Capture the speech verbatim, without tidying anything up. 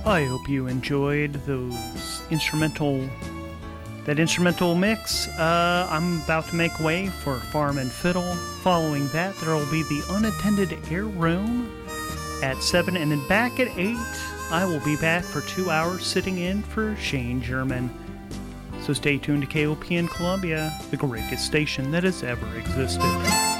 I hope you enjoyed those instrumental, that instrumental mix. Uh, I'm about to make way for Farm and Fiddle. Following that, there will be the Unattended Air Room at seven, and then back at eight, I will be back for two hours sitting in for Shane German. So stay tuned to K O P N Columbia, the greatest station that has ever existed.